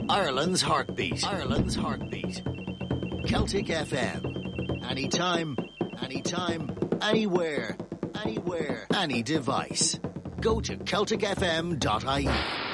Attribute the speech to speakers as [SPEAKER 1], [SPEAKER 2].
[SPEAKER 1] Ireland's heartbeat. Ireland's heartbeat. Celtic FM. Anytime, anytime, anywhere, anywhere, any device. Go to CelticFM.ie.